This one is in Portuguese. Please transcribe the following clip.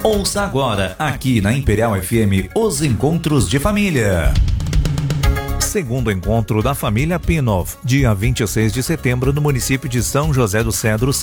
Ouça agora, aqui na Imperial FM, os encontros de família. Segundo encontro da família Pinov, dia 26 de setembro, no município de São José do Cedro,